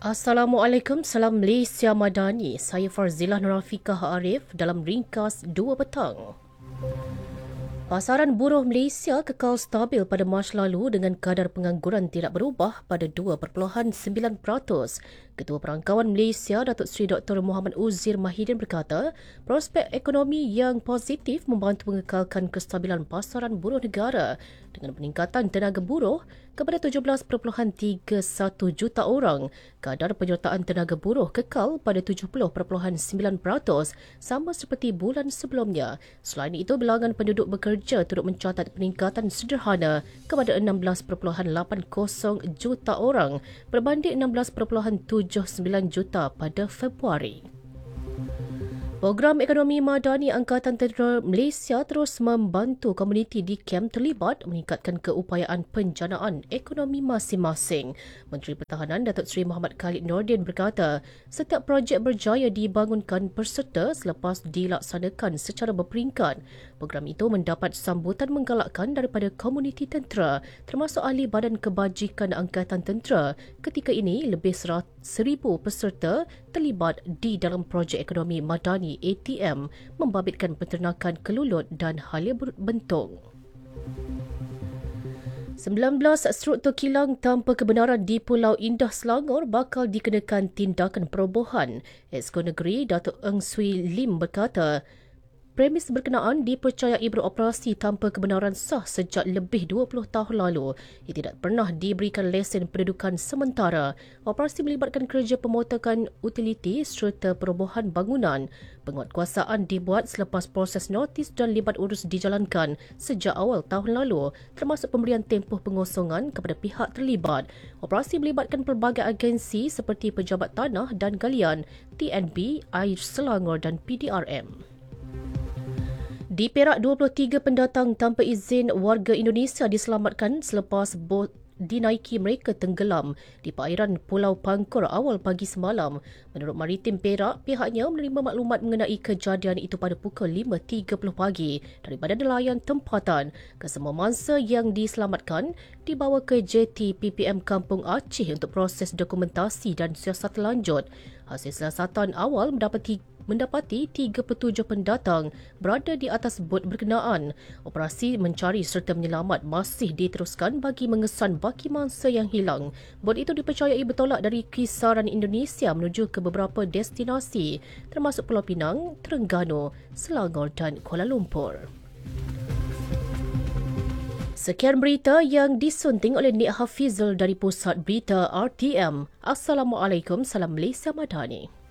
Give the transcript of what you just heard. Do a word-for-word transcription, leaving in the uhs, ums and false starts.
Assalamualaikum, salam Malaysia Madani. Saya Farzilah Nurafiqah Arif dalam ringkas dua petang. Pasaran buruh Malaysia kekal stabil pada Mac lalu dengan kadar pengangguran tidak berubah pada dua perpuluhan sembilan peratus. Ketua Perangkawan Malaysia Datuk Seri Doktor Muhammad Uzir Mahidin berkata, prospek ekonomi yang positif membantu mengekalkan kestabilan pasaran buruh negara dengan peningkatan tenaga buruh kepada tujuh belas perpuluhan tiga satu juta orang. Kadar penyertaan tenaga buruh kekal pada tujuh puluh perpuluhan sembilan peratus sama seperti bulan sebelumnya. Selain itu, bilangan penduduk bekerja turut mencatat peningkatan sederhana kepada enam belas perpuluhan lapan kosong juta orang berbanding enam belas perpuluhan tujuh sembilan juta pada Februari. Program Ekonomi Madani Angkatan Tentera Malaysia terus membantu komuniti di kem terlibat meningkatkan keupayaan penjanaan ekonomi masing-masing. Menteri Pertahanan Datuk Seri Muhammad Khalid Nordin berkata, setiap projek berjaya dibangunkan peserta selepas dilaksanakan secara berperingkat. Program itu mendapat sambutan menggalakkan daripada komuniti tentera termasuk ahli Badan Kebajikan Angkatan Tentera. Ketika ini, lebih seribu peserta terlibat di dalam projek ekonomi Madani A T M membabitkan peternakan kelulut dan halia bentung. sembilan belas struktur kilang tanpa kebenaran di Pulau Indah Selangor bakal dikenakan tindakan perobohan. Exco Negeri Datuk Eng Swee Lim berkata, premis berkenaan dipercayai beroperasi tanpa kebenaran sah sejak lebih dua puluh tahun lalu. Ia tidak pernah diberikan lesen pendudukan sementara. Operasi melibatkan kerja pemotokan utiliti serta perobohan bangunan. Penguatkuasaan dibuat selepas proses notis dan libat urus dijalankan sejak awal tahun lalu, termasuk pemberian tempoh pengosongan kepada pihak terlibat. Operasi melibatkan pelbagai agensi seperti Pejabat Tanah dan Galian, T N B, Air Selangor dan P D R M. Di Perak, dua puluh tiga pendatang tanpa izin warga Indonesia diselamatkan selepas bot dinaiki mereka tenggelam di perairan Pulau Pangkor awal pagi semalam. Menurut Maritim Perak, pihaknya menerima maklumat mengenai kejadian itu pada pukul lima tiga puluh pagi daripada nelayan tempatan. Kesemua mangsa yang diselamatkan dibawa ke J T P P M Kampung Aceh untuk proses dokumentasi dan siasat lanjut. Hasil siasatan awal mendapati mendapati tiga puluh tujuh pendatang berada di atas bot berkenaan. Operasi mencari serta menyelamat masih diteruskan bagi mengesan baki mangsa yang hilang. Bot itu dipercayai bertolak dari kisaran Indonesia menuju ke beberapa destinasi termasuk Pulau Pinang, Terengganu, Selangor dan Kuala Lumpur. Sekian berita yang disunting oleh Nik Hafizul dari Pusat Berita R T M. Assalamualaikum, salam Malaysia Madani.